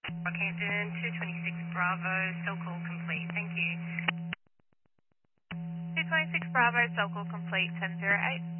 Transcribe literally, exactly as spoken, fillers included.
Rockhampton, two twenty-six Bravo, cell call complete. Thank you. two twenty-six Bravo, cell call complete, ten zero eight.